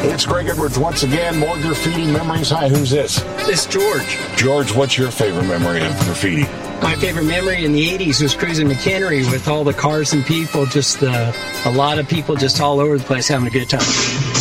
It's Greg Edwards once again. More graffiti memories. Hi, who's this? It's George. George, what's your favorite memory of graffiti? My favorite memory in the 80s was cruising McHenry with all the cars and people, just a lot of people just all over the place having a good time.